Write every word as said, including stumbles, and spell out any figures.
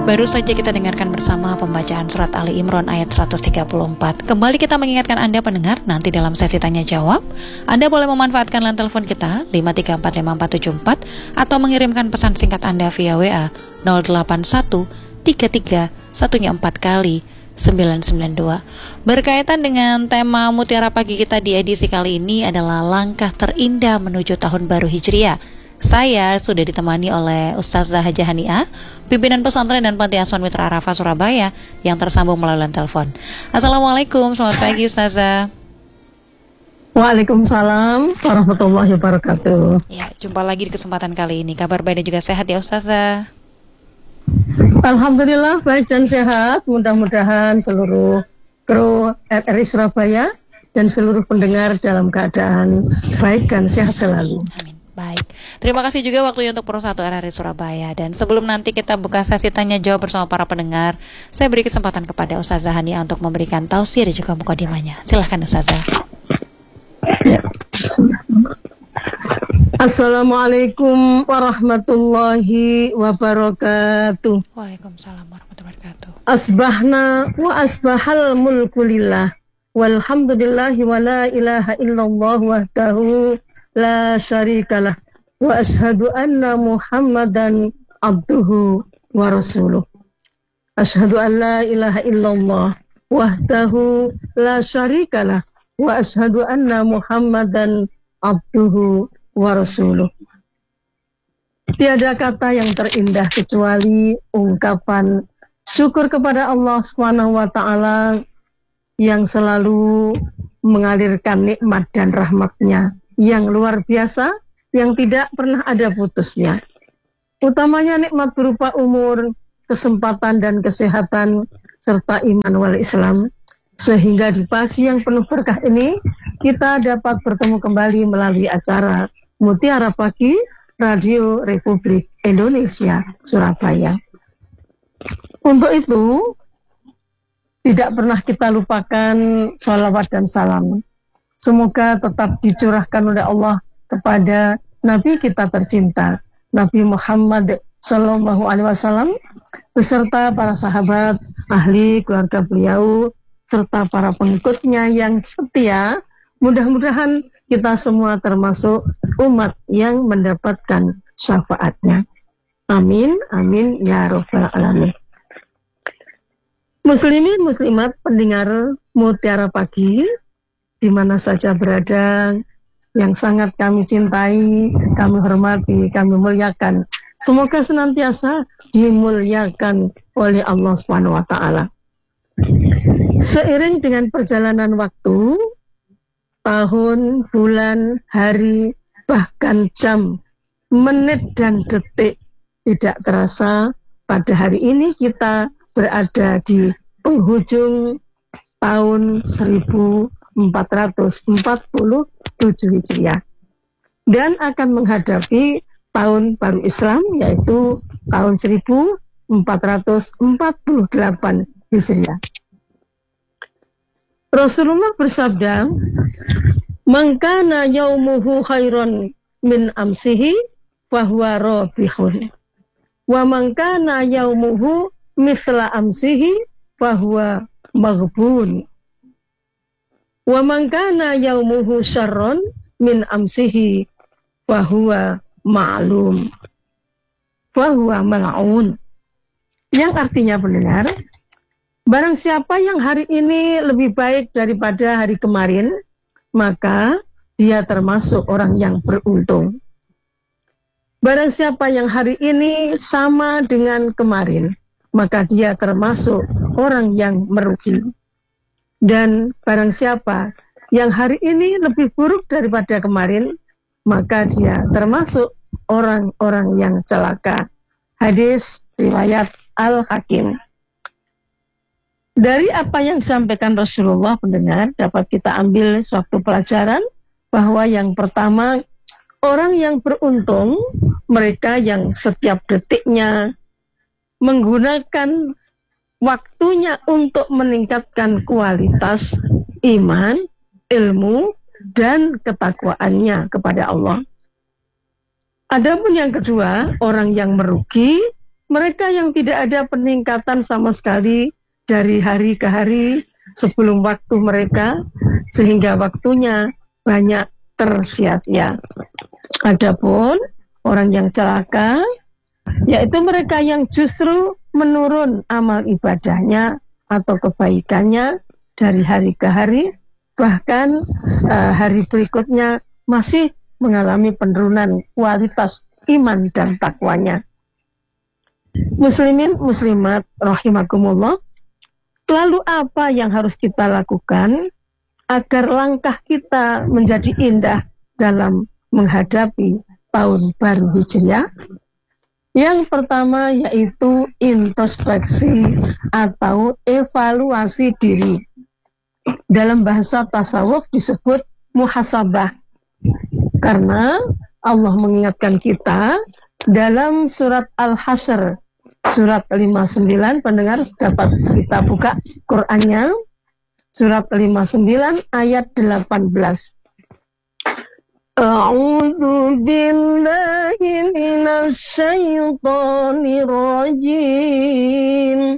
Baru saja kita dengarkan bersama pembacaan surat Ali Imran ayat seratus tiga puluh empat. Kembali kita mengingatkan Anda pendengar, nanti dalam sesi tanya jawab, Anda boleh memanfaatkan line telepon kita lima tiga empat lima empat tujuh empat atau mengirimkan pesan singkat Anda via W A nol delapan satu tiga tiga satunya empat kali sembilan sembilan dua. Berkaitan dengan tema Mutiara Pagi kita di edisi kali ini adalah langkah terindah menuju tahun baru Hijriah. Saya sudah ditemani oleh Ustazah Hajah Haniah, pimpinan pesantren dan panti asuhan Mitra Arafah Surabaya yang tersambung melalui telepon. Assalamualaikum, selamat pagi Ustazah. Waalaikumsalam warahmatullahi wabarakatuh. Ya, jumpa lagi di kesempatan kali ini. Kabar baik dan juga sehat ya Ustazah? Alhamdulillah baik dan sehat. Mudah-mudahan seluruh kru R R I Surabaya dan seluruh pendengar dalam keadaan baik dan sehat selalu. Amin. Baik, terima kasih juga waktunya untuk Pro satu R R I Surabaya. Dan sebelum nanti kita buka sesi tanya jawab bersama para pendengar, saya beri kesempatan kepada Ustazah Haniah untuk memberikan tausiah dan juga mukadimahnya. Silahkan Ustazah. Ya. Assalamualaikum warahmatullahi wabarakatuh. Waalaikumsalam warahmatullahi wabarakatuh. Asbahna wa asbahal mulku lillah walhamdulillahi wa la ilaha illallah wahdahu la syarikalah wa ashhadu anna Muhammadan abduhu wa rasuluh. Ashhadu an la ilaha illallah wahdahu la syarikalah wa ashhadu anna Muhammadan abduhu wa rasuluh. Tiada kata yang terindah kecuali ungkapan syukur kepada Allah Subhanahu wa taala yang selalu mengalirkan nikmat dan rahmat-Nya yang luar biasa, yang tidak pernah ada putusnya. Utamanya nikmat berupa umur, kesempatan dan kesehatan, serta iman wal Islam. Sehingga di pagi yang penuh berkah ini, kita dapat bertemu kembali melalui acara Mutiara Pagi, Radio Republik Indonesia, Surabaya. Untuk itu, tidak pernah kita lupakan sholawat dan salam. Semoga tetap dicurahkan oleh Allah kepada Nabi kita tercinta, Nabi Muhammad Sallallahu Alaihi Wasallam, beserta para sahabat, ahli keluarga beliau, serta para pengikutnya yang setia. Mudah-mudahan kita semua termasuk umat yang mendapatkan syafaatnya. Amin, amin, ya Rabbal Alamin. Muslimin, muslimat, pendengar Mutiara Pagi, di mana saja berada, yang sangat kami cintai, kami hormati, kami muliakan. Semoga senantiasa dimuliakan oleh Allah Subhanahu wa taala. Seiring dengan perjalanan waktu, tahun, bulan, hari, bahkan jam, menit dan detik tidak terasa, pada hari ini kita berada di penghujung tahun seribu empat ratus empat puluh tujuh Hijriah dan akan menghadapi tahun baru Islam, yaitu tahun seribu empat ratus empat puluh delapan Hijriah. Rasulullah bersabda, "Man kana yaumuhu khairan min amsihi fahuwa rabihun, wa man kana yaumuhu misla amsihi fahuwa maghbun. Wa man kana yaumuhu syarron min amsihi fahuwa ma'lum fahuwa mal'un." Yang artinya pendengar, barang siapa yang hari ini lebih baik daripada hari kemarin, maka dia termasuk orang yang beruntung. Barang siapa yang hari ini sama dengan kemarin, maka dia termasuk orang yang merugi. Dan barang siapa yang hari ini lebih buruk daripada kemarin, maka dia termasuk orang-orang yang celaka. Hadis riwayat Al-Hakim. Dari apa yang disampaikan Rasulullah, pendengar, dapat kita ambil suatu pelajaran bahwa yang pertama, orang yang beruntung, mereka yang setiap detiknya menggunakan waktunya untuk meningkatkan kualitas iman, ilmu, dan ketakwaannya kepada Allah. Adapun yang kedua, orang yang merugi, mereka yang tidak ada peningkatan sama sekali dari hari ke hari sebelum waktu mereka, sehingga waktunya banyak tersia-sia. Adapun orang yang celaka, yaitu mereka yang justru menurun amal ibadahnya atau kebaikannya dari hari ke hari, bahkan uh, hari berikutnya masih mengalami penurunan kualitas iman dan takwanya. Muslimin, muslimat, rahimakumullah, lalu apa yang harus kita lakukan agar langkah kita menjadi indah dalam menghadapi tahun baru Hijriah? Yang pertama yaitu introspeksi atau evaluasi diri. Dalam bahasa tasawuf disebut muhasabah. Karena Allah mengingatkan kita dalam surat Al-Hasyr, surat lima puluh sembilan, pendengar dapat kita buka Qur'annya, surat lima puluh sembilan ayat delapan belas. A'udzu billahi minasy syaithanir rajim.